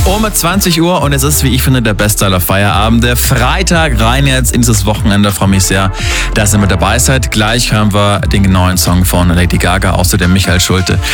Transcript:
Um 20 Uhr und es ist, wie ich finde, der beste aller Feierabende. Freitag rein jetzt in dieses Wochenende. Freue mich sehr, dass ihr mit dabei seid. Gleich hören wir den neuen Song von Lady Gaga, außerdem Michael Schulte.